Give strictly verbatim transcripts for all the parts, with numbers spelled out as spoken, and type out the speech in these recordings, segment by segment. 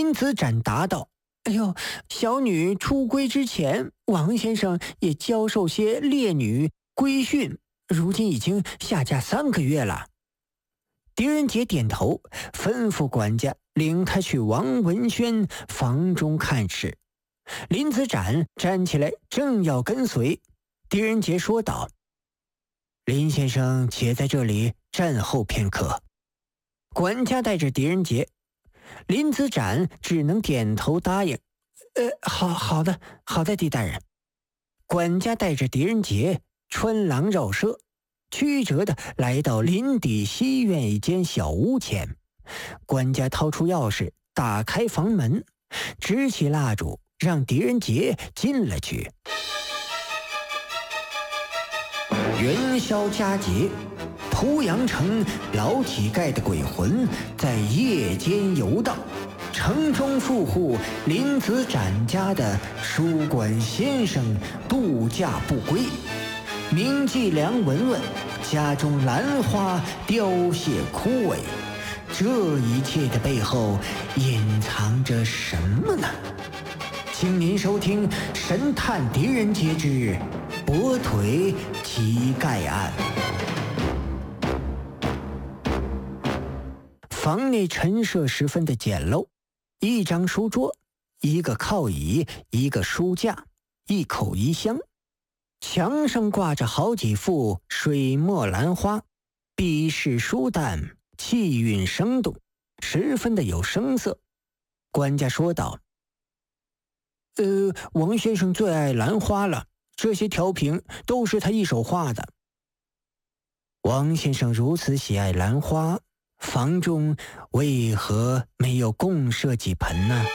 林子展答道：哎呦，小女出归之前，王先生也教授些烈女规训，如今已经下嫁三个月了。狄仁杰点头，吩咐管家领他去王文轩房中看事。林子展站起来，正要跟随，狄仁杰说道：林先生且在这里站候片刻。管家带着狄仁杰，林子展只能点头答应。呃，好好的，好的，狄大人。管家带着狄仁杰穿廊绕舍，曲折地来到林底西院一间小屋前。管家掏出钥匙，打开房门，支起蜡烛，让狄仁杰进了去。元宵佳节，濮阳城老乞丐的鬼魂在夜间游荡，城中富户林子展家的书馆先生度假不归，名妓梁文文家中兰花凋谢枯萎，这一切的背后隐藏着什么呢？请您收听《神探狄仁杰之跛腿乞丐案》。房内陈设十分的简陋，一张书桌，一个靠椅，一个书架，一口衣箱。墙上挂着好几幅水墨兰花，笔势舒淡，气韵生动，十分的有声色。管家说道：呃，王先生最爱兰花了，这些条屏都是他一手画的。王先生如此喜爱兰花，房中为何没有共设几盆呢？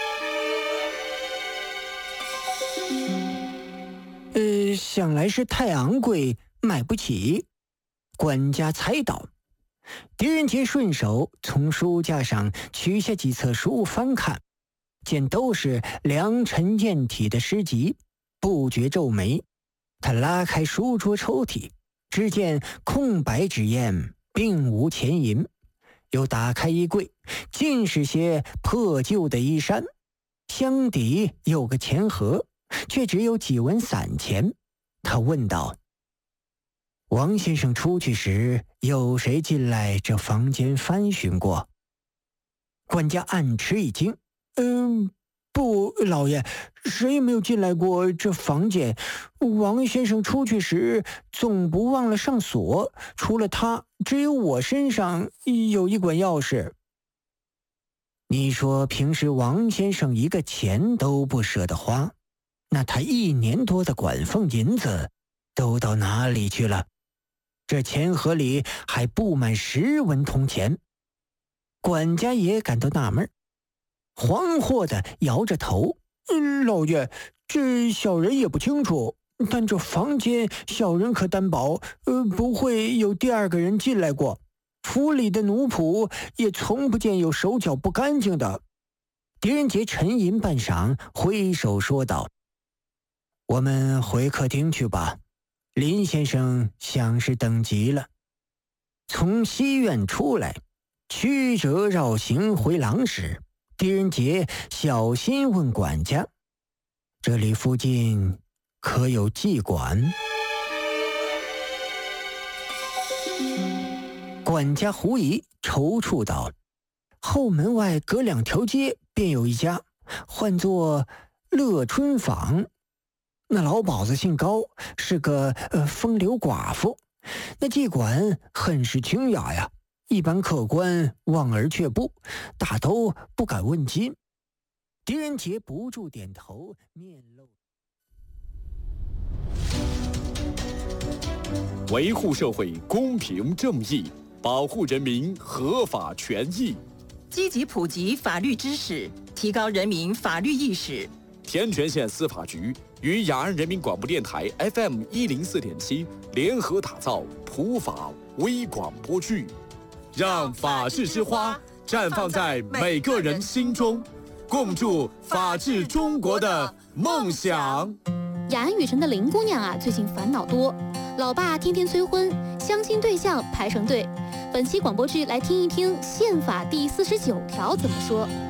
呃，想来是太昂贵，买不起。管家猜到。狄仁杰顺手从书架上取下几册书翻看，见都是良辰艳体的诗集，不觉皱眉。他拉开书桌抽屉，只见空白纸砚，并无钱银。又打开衣柜，尽是些破旧的衣衫，箱底有个钱盒，却只有几文散钱。他问道：王先生出去时，有谁进来这房间翻寻过？管家暗吃一惊：嗯，不，老爷，谁也没有进来过这房间。王先生出去时总不忘了上锁，除了他，只有我身上有一管钥匙。你说平时王先生一个钱都不舍得花，那他一年多的管俸银子都到哪里去了？这钱盒里还不满十文铜钱。管家也感到纳闷，惶惑地摇着头：嗯，老爷，这小人也不清楚，但这房间小人可担保，呃，不会有第二个人进来过。府里的奴仆也从不见有手脚不干净的。狄仁杰沉吟半晌，挥手说道：我们回客厅去吧，林先生想是等急了。从西院出来，曲折绕行回廊时，狄仁杰小心问管家：这里附近可有妓馆？管家狐疑踌躇道：后门外隔两条街便有一家，唤作乐春坊。那老鸨子姓高，是个呃风流寡妇。那妓馆很是清雅呀，一般客官望而却步，大都不敢问津。狄仁杰不住点头，面露。 维护社会公平正义，保护人民合法权益， 积极普及法律知识，提高人民法律意识。 天全县司法局与雅安人民广播电台 F M 一零四点七联合打造普法微广播剧，让法治之花绽放在每个人心中，共筑法治中国的梦想。 雅安雨城的林姑娘啊，最近烦恼多，老爸天天催婚，相亲对象排成队。本期广播剧来听一听宪法第四十九条怎么说。